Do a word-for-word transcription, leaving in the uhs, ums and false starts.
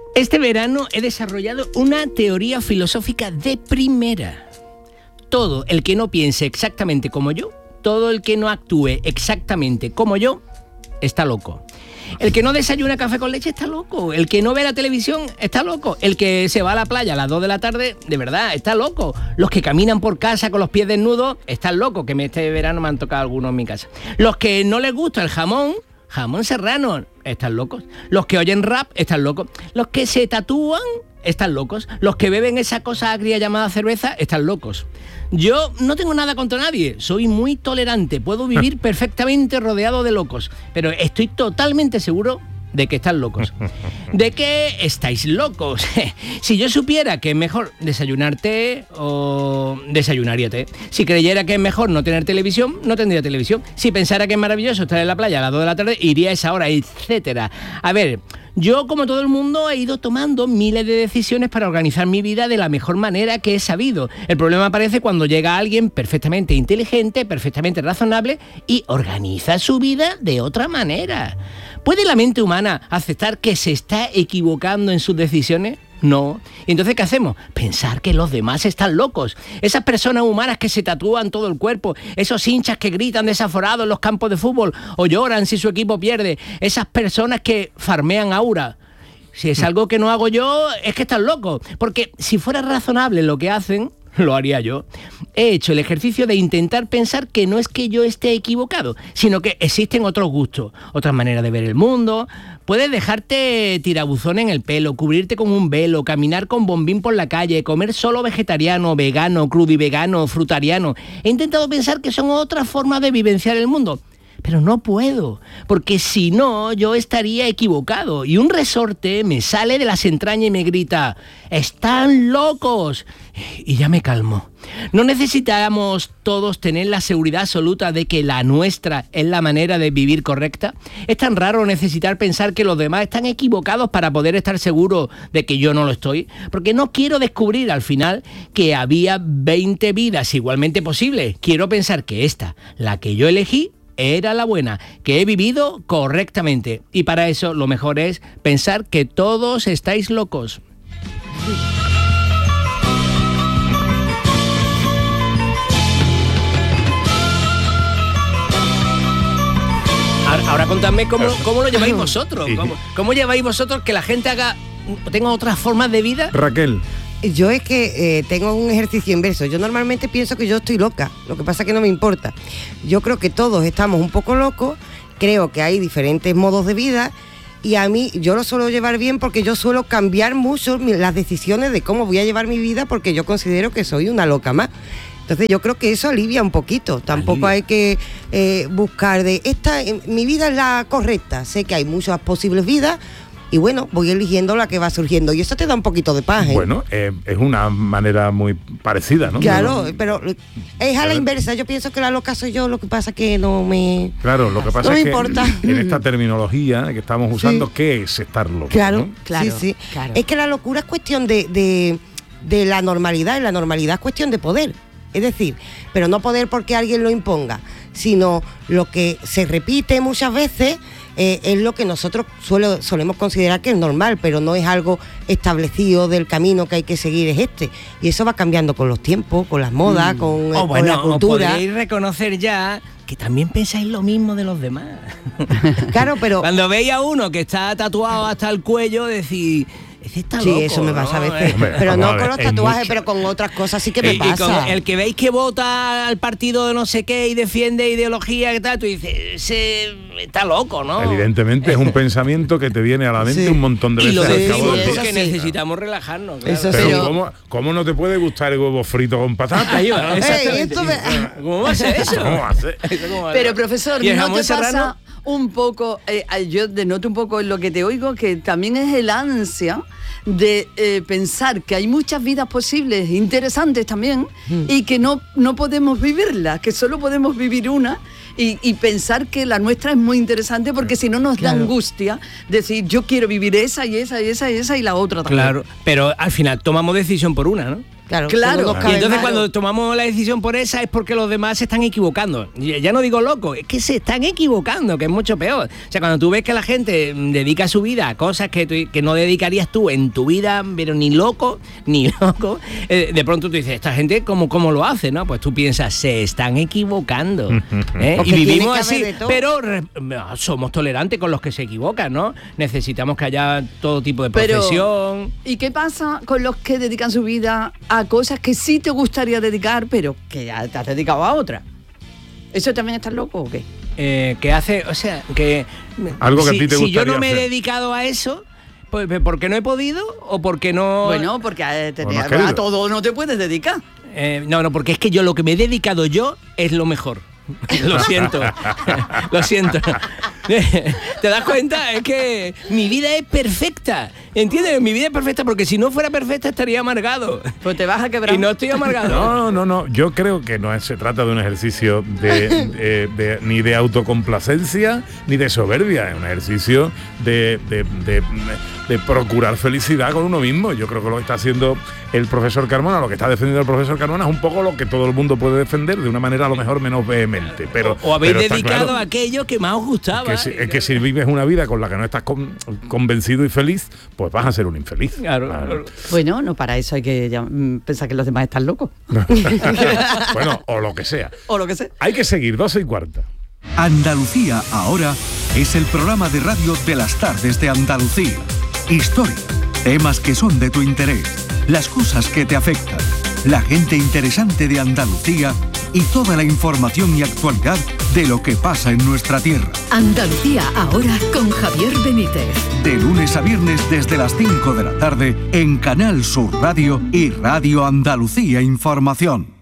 Este verano he desarrollado una teoría filosófica de primera. Todo el que no piense exactamente como yo, todo el que no actúe exactamente como yo, está loco. El que no desayuna café con leche está loco. El que no ve la televisión está loco. El que se va a la playa a las dos de la tarde, de verdad, está loco. Los que caminan por casa con los pies desnudos están locos, que este verano me han tocado algunos en mi casa. Los que no les gusta el jamón, jamón serrano, están locos. Los que oyen rap están locos. Los que se tatúan están locos. Los que beben esa cosa agria llamada cerveza están locos. Yo no tengo nada contra nadie, soy muy tolerante, puedo vivir perfectamente rodeado de locos, pero estoy totalmente seguro de que están locos. ¿De qué estáis locos? Si yo supiera que es mejor desayunar té, o desayunaría té. Si creyera que es mejor no tener televisión, no tendría televisión. Si pensara que es maravilloso estar en la playa a las dos de la tarde, iría a esa hora, etcétera. A ver, yo, como todo el mundo, he ido tomando miles de decisiones para organizar mi vida de la mejor manera que he sabido. El problema aparece cuando llega alguien perfectamente inteligente, perfectamente razonable y organiza su vida de otra manera. ¿Puede la mente humana aceptar que se está equivocando en sus decisiones? No. Entonces, ¿qué hacemos? Pensar que los demás están locos. Esas personas humanas que se tatúan todo el cuerpo, esos hinchas que gritan desaforados en los campos de fútbol o lloran si su equipo pierde, esas personas que farmean aura. Si es algo que no hago yo, es que están locos. Porque si fuera razonable lo que hacen, lo haría yo. He hecho el ejercicio de intentar pensar que no es que yo esté equivocado, sino que existen otros gustos, otras maneras de ver el mundo. Puedes dejarte tirabuzón en el pelo, cubrirte con un velo, caminar con bombín por la calle, comer solo vegetariano, vegano, crudivegano, frutariano. He intentado pensar que son otras formas de vivenciar el mundo. Pero no puedo, porque si no, yo estaría equivocado. Y un resorte me sale de las entrañas y me grita: ¡están locos! Y ya me calmo. No necesitamos todos tener la seguridad absoluta de que la nuestra es la manera de vivir correcta. Es tan raro necesitar pensar que los demás están equivocados para poder estar seguro de que yo no lo estoy. Porque no quiero descubrir al final que había veinte vidas igualmente posibles. Quiero pensar que esta, la que yo elegí, era la buena, que he vivido correctamente. Y para eso lo mejor es pensar que todos estáis locos. Ahora, ahora contadme cómo, cómo lo lleváis vosotros. ¿Cómo, cómo lleváis vosotros que la gente haga tenga otras formas de vida? Raquel. Yo es que eh, tengo un ejercicio inverso. Yo normalmente pienso que yo estoy loca, lo que pasa es que no me importa. Yo creo que todos estamos un poco locos, creo que hay diferentes modos de vida y a mí yo lo suelo llevar bien porque yo suelo cambiar mucho las decisiones de cómo voy a llevar mi vida porque yo considero que soy una loca más. Entonces yo creo que eso alivia un poquito. Tampoco alivia. Hay que eh, buscar de esta, eh, mi vida es la correcta. Sé que hay muchas posibles vidas. Y bueno, voy eligiendo la que va surgiendo. Y eso te da un poquito de paz, ¿eh? Bueno, eh, es una manera muy parecida, ¿no? Claro, pero es a la inversa. Yo pienso que la loca soy yo, lo que pasa que no me... Claro, lo que pasa no es me que importa. En esta terminología que estamos usando, sí. ¿Qué es estar loco? Claro, ¿no? claro, sí, sí. Claro. Es que la locura es cuestión de, de, de la normalidad, y la normalidad es cuestión de poder. Es decir, pero no poder porque alguien lo imponga, sino lo que se repite muchas veces... Eh, es lo que nosotros suelo, solemos considerar que es normal, pero no es algo establecido del camino que hay que seguir, es este. Y eso va cambiando con los tiempos, con las modas, mm. con, oh, con bueno, la cultura. Podréis reconocer ya que también pensáis lo mismo de los demás. Claro, pero... Cuando veis a uno que está tatuado hasta el cuello, decís... Está sí, loco, eso me pasa, ¿no? A veces. Hombre, pero no ver, con los tatuajes, pero con otras cosas sí que me y, pasa. Y con el que veis que vota al partido de no sé qué y defiende ideología y tal, tú dices, ese está loco, ¿no? Evidentemente es un pensamiento que te viene a la mente sí. un montón de veces. Y lo decimos sí, porque sí. necesitamos relajarnos. Claro. Eso pero sí. ¿cómo, ¿cómo no te puede gustar el huevo frito con patata? Ahí va, exactamente. Hey, me... ¿Cómo va a ser eso? ¿Cómo va a ser? Pero profesor, ¿y el ¿no jamón te pasa serrano? un poco, eh, yo denoto un poco en lo que te oigo, que también es el ansia de eh, pensar que hay muchas vidas posibles, interesantes también, mm. y que no, no podemos vivirlas, que solo podemos vivir una, y, y pensar que la nuestra es muy interesante, porque si no nos claro. da angustia decir, yo quiero vivir esa y esa y esa y esa y la otra también. Claro, pero al final tomamos decisión por una, ¿no? Claro, Claro. solo dos Y caben entonces más. cuando tomamos la decisión por esa es porque los demás se están equivocando. Ya ya no digo loco, es que se están equivocando, que es mucho peor. O sea, cuando tú ves que la gente dedica su vida a cosas que, tú- que no dedicarías tú en tu vida, pero ni loco, ni loco, eh, de pronto tú dices, esta gente, ¿cómo, cómo lo hace? ¿No? Pues tú piensas, se están equivocando. ¿eh? Porque Y tiene vivimos que así, haber de todo. pero re- somos tolerantes con los que se equivocan, ¿no? Necesitamos que haya todo tipo de Pero- profesión. ¿Y qué pasa con los que dedican su vida a cosas que sí te gustaría dedicar, pero que ya te has dedicado a otra? ¿Eso también estás loco o qué? Eh, que hace, o sea, que Algo que a si, ti te si yo gustaría no me he hacer. dedicado a eso, pues porque no he podido o porque no. Bueno, porque a, te- O no has a querido. todo no te puedes dedicar. Eh, no, no, porque es que yo lo que me he dedicado yo es lo mejor. Lo siento, lo siento. ¿Te das cuenta? Es que mi vida es perfecta, ¿entiendes? Mi vida es perfecta porque si no fuera perfecta estaría amargado. Pues te vas a quebrar. Y no estoy amargado. No, no, no. Yo creo que no es- se trata de un ejercicio de, de- de- ni de autocomplacencia ni de soberbia. Es un ejercicio de, de- de- de procurar felicidad con uno mismo. Yo creo que lo que está haciendo el profesor Carmona, lo que está defendiendo el profesor Carmona es un poco lo que todo el mundo puede defender de una manera a lo mejor menos vehemente. Pero, O habéis pero está dedicado claro a aquello que más os gustaba. que si, es que si vives una vida con la que no estás con- convencido y feliz, pues vas a ser un infeliz. Claro. Claro. Bueno, no para eso hay que ya, mm, pensar que los demás están locos. Bueno, o lo que sea. O lo que sea. Hay que seguir, doce y cuarta. Andalucía ahora es el programa de radio de las tardes de Andalucía. Historia, temas que son de tu interés, las cosas que te afectan, la gente interesante de Andalucía y toda la información y actualidad de lo que pasa en nuestra tierra. Andalucía ahora con Javier Benítez. De lunes a viernes desde las cinco de la tarde en Canal Sur Radio y Radio Andalucía Información.